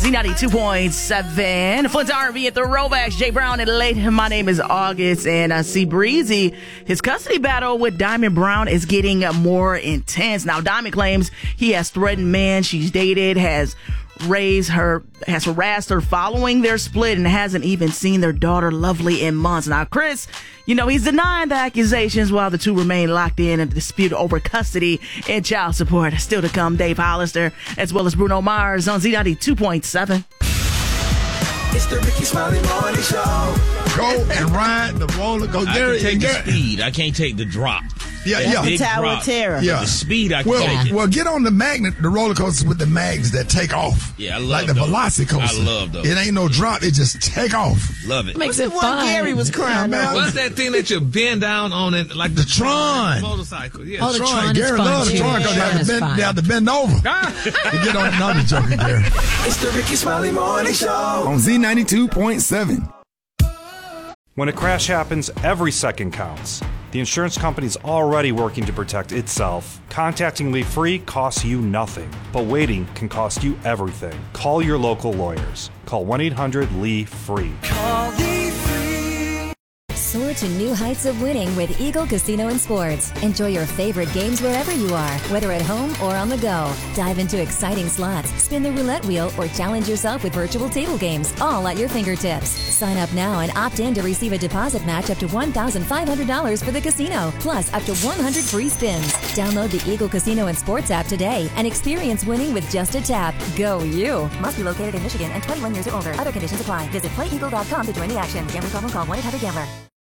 Z92.7. Flint's R&B at the Throwbacks. Jay Brown and late. My name is August. And I see Breezy. His custody battle with Diamond Brown is getting more intense. Now, Diamond claims he has threatened men she's dated, has harassed her following their split, and hasn't even seen their daughter Lovely in months. Now, Chris, he's denying the accusations while the two remain locked in a dispute over custody and child support. Still to come, Dave Hollister, as well as Bruno Mars on Z92.7. It's the Ricky Smiley Morning Show. Go and ride the roller coaster. I can take the speed. I can't take the drop. Yeah. The Tower of Terror. Yeah. The speed I can take it. Well, get on the roller coasters with the mags that take off. Yeah, I love like the those. Velocicoaster. I love those. It ain't no drop. It just take off. Love it. Makes it fun. Gary was crying out. What's that thing that you bend down on it? Like the Tron. Motorcycle. Yeah. Oh, the Tron is Gary fun loves too. the Tron because you have to bend over. You get on another joke, Gary. It's the Ricky Smiley Morning Show. On Z92.7. When a crash happens, every second counts. The insurance company's already working to protect itself. Contacting Lee Free costs you nothing, but waiting can cost you everything. Call your local lawyers. Call 1-800-LEE-FREE. Call Lee Free. Soar to new heights of winning with Eagle Casino and Sports. Enjoy your favorite games wherever you are, whether at home or on the go. Dive into exciting slots, spin the roulette wheel, or challenge yourself with virtual table games, all at your fingertips. Sign up now and opt in to receive a deposit match up to $1,500 for the casino, plus up to 100 free spins. Download the Eagle Casino and Sports app today and experience winning with just a tap. Go you! Must be located in Michigan and 21 years or older. Other conditions apply. Visit playeagle.com to join the action. Gambling problem? Call 1-800-GAMBLER.